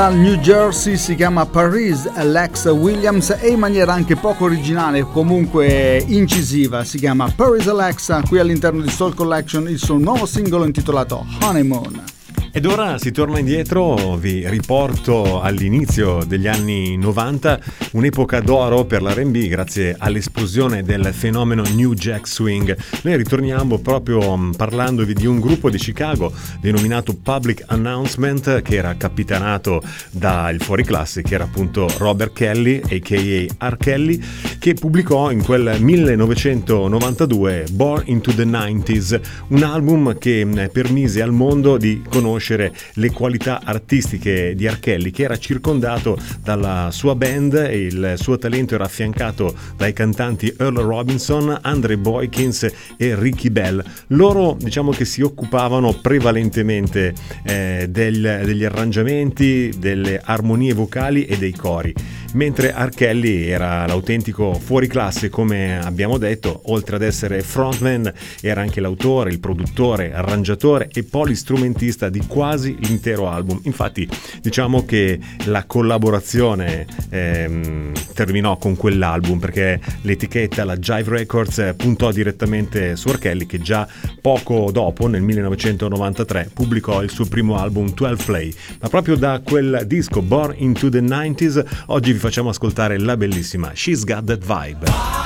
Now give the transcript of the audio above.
Dal New Jersey, si chiama Paris Alex Williams e in maniera anche poco originale, comunque incisiva, si chiama Paris Alexa, qui all'interno di Soul Collection, il suo nuovo singolo intitolato Honeymoon. Ed ora si torna indietro, vi riporto all'inizio degli anni 90, un'epoca d'oro per l'R&B grazie all'esplosione del fenomeno New Jack Swing. Noi ritorniamo proprio parlandovi di un gruppo di Chicago denominato Public Announcement, che era capitanato dal fuoriclasse, che era appunto Robert Kelly, a.k.a. R. Kelly, che pubblicò in quel 1992 Born into the 90s, un album che permise al mondo di conoscere le qualità artistiche di R. Kelly, che era circondato dalla sua band e il suo talento era affiancato dai cantanti Earl Robinson, Andre Boykins e Ricky Bell. Loro diciamo che si occupavano prevalentemente degli arrangiamenti, delle armonie vocali e dei cori, mentre R. Kelly era l'autentico fuoriclasse, come abbiamo detto. Oltre ad essere frontman era anche l'autore, il produttore, arrangiatore e polistrumentista di quasi l'intero album. Infatti diciamo che la collaborazione terminò con quell'album, perché l'etichetta, la Jive Records, puntò direttamente su R. Kelly, che già poco dopo, nel 1993, pubblicò il suo primo album 12 Play. Ma proprio da quel disco Born into the 90s oggi vi facciamo ascoltare la bellissima She's Got That Vibe.